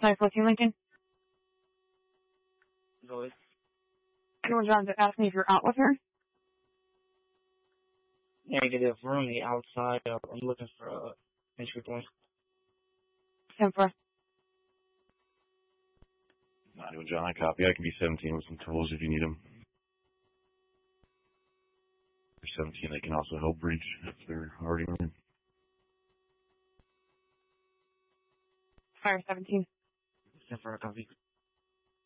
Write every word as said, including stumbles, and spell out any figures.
nine fourteen Lincoln. Go ahead. Your John asked me if you're out with her. Negative roommate outside. Uh, I'm looking for a uh, entry point. ten four. nine John, I copy. I can be seventeen with some tools if you need them. For seventeen, they can also help breach if they're already in. Fire seventeen. ten four, I copy.